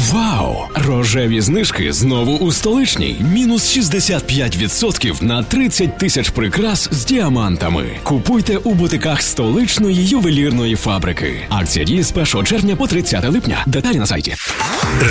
Вау! Рожеві знижки знову у Столичній. Мінус 65% на 30 тисяч прикрас з діамантами. Купуйте у бутиках Столичної ювелірної фабрики. Акція діє з 1 червня по 30 липня. Деталі на сайті.